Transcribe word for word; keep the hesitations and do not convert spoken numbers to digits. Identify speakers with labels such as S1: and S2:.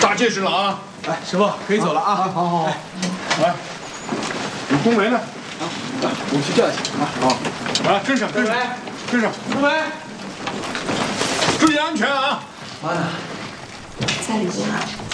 S1: 大戒指了啊！
S2: 哎，师傅可以走了啊！
S1: 好好好，来，你冬梅呢？
S2: 啊，我去叫一下啊！
S1: 好，来跟上，跟上，跟上，
S2: 冬梅，
S1: 注意安全啊！
S2: 妈呢？
S3: 在里边啊。